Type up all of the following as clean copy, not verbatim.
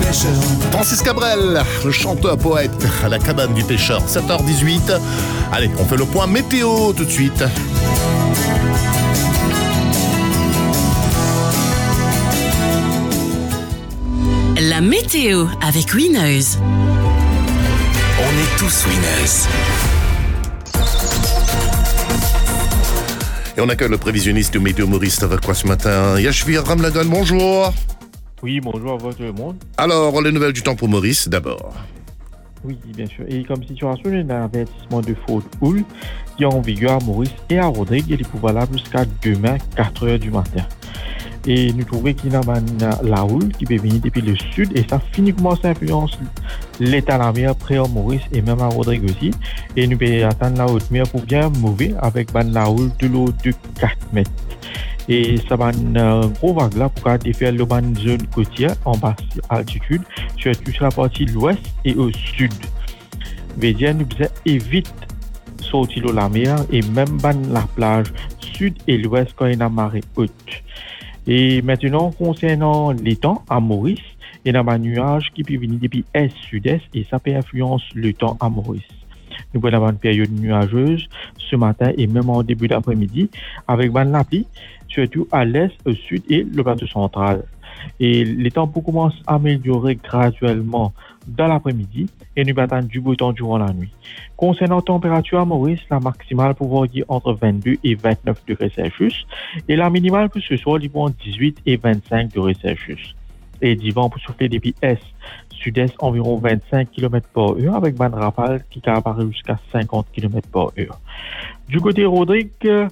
pêcheur. Francis Cabrel, le chanteur poète à la cabane du pêcheur, 7h18. Allez, on fait le point météo tout de suite. La météo avec Winners. On est tous winners. Et on accueille le prévisionniste du Météo Maurice avec quoi ce matin? Yashvir Ramlagan, bonjour. Oui, bonjour à vous tout le monde. Alors, les nouvelles du temps pour Maurice, d'abord. Oui, bien sûr. Et comme situation, il y a un avertissement de faute houle qui est en vigueur à Maurice et à Rodrigue. Il est valable jusqu'à demain, 4h du matin. Et nous trouvons qu'il y a la houle qui peut venir depuis le sud et ça finit commencer à influencer l'état de la mer près à Maurice et même à Rodrigue aussi. Et nous pouvons atteindre la haute mer pour bien mauvais avec la houle de l'eau de 4 mètres. Et ça va une gros vague là pour faire le zone côtière en basse altitude, surtout sur la partie de l'ouest et au sud. Veut dire nous devons éviter sortir de la mer et même la plage sud et l'ouest quand il y a marée haute. Et maintenant, concernant les temps à Maurice, il y a un nuage qui peut venir depuis est-sud-est et ça peut influencer le temps à Maurice. Nous allons avoir une période nuageuse ce matin et même en début d'après-midi avec la pluie, surtout à l'est, au sud et le plateau central. Et les temps commencent à améliorer graduellement dans l'après-midi et nous attendons du beau temps durant la nuit. Concernant la température à Maurice, la maximale peut varier entre 22 et 29 degrés Celsius et la minimale pour ce soir entre 18 et 25 degrés Celsius. Et d'hiver pour souffler depuis est, sud-est environ 25 km/h avec bande rafale qui peut apparaître jusqu'à 50 km/h. Du côté Rodrigue,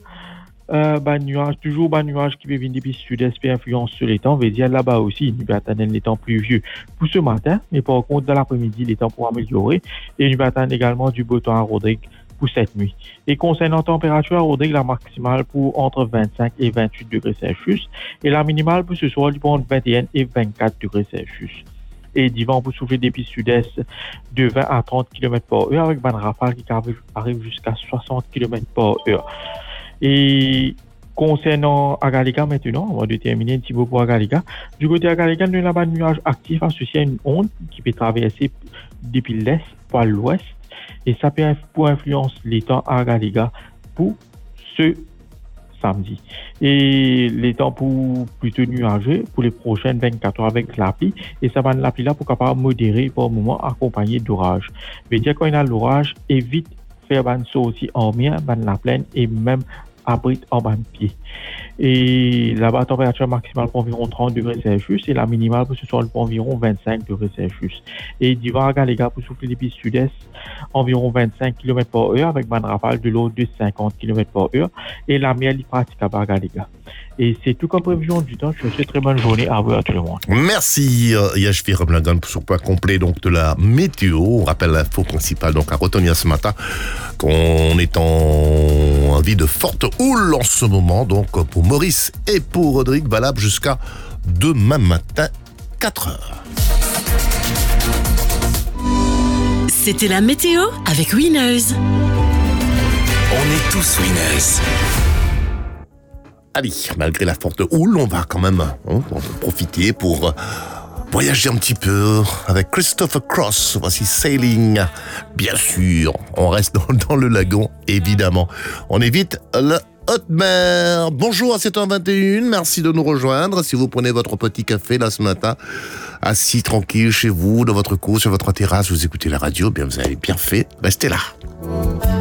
nuage qui peut venir depuis sud-est et influence sur les temps, veut dire là-bas aussi, nous allons attendre les temps pluvieux pour ce matin, mais par contre, dans l'après-midi, les temps pourront améliorer et nous allons attendre également du beau temps à Rodrigue pour cette nuit. Et concernant la température à Rodrigue, la maximale pour entre 25 et 28 degrés Celsius et la minimale pour ce soir entre 21 et 24 degrés Celsius. Et d'hiver pour souffler depuis sud-est de 20 à 30 km/h avec bande rafale qui arrive jusqu'à 60 km/h. Et concernant Agalica maintenant, on va déterminer un petit peu pour Agalica. Du côté Agalica, nous avons un nuage actif associé à une onde qui peut traverser depuis l'est par l'ouest et ça peut pour influencer les temps à Agalica pour ce samedi. Et les temps pour plutôt nuageux pour les prochaines 24 heures avec la pluie et ça va la pluie là pour capable modérer pour le moment accompagné d'orage. Veut dire quand il y a l'orage, évite faire ban sortie en mer, ban la plaine et même abrite en bas de pied. Et là-bas, température maximale pour environ 30 degrés Celsius et la minimale pour ce soir pour environ 25 degrés Celsius. Et d'hiver, les gars, pour souffler depuis sud-est, environ 25 km/h avec bande rafale de l'eau de 50 km/h et la mer est praticable à les gars. Et c'est tout comme prévision du temps. Je vous souhaite très bonne journée à vous et à tout le monde. Merci Yashvir Ramlagan pour ce point complet donc de la météo. On rappelle l'info principale donc à retenir ce matin qu'on est en vie de forte houle en ce moment donc pour Maurice et pour Rodrigue, valable jusqu'à demain matin 4h. C'était la météo avec Winners. On est tous winners. Allez, malgré la forte houle, on va quand même en profiter pour voyager un petit peu avec Christopher Cross. Voici Sailing. Bien sûr, on reste dans le lagon, évidemment. On évite la haute mer. Bonjour à 7h21, merci de nous rejoindre. Si vous prenez votre petit café là ce matin, assis tranquille chez vous, dans votre cour, sur votre terrasse, vous écoutez la radio, bien vous avez bien fait, restez là.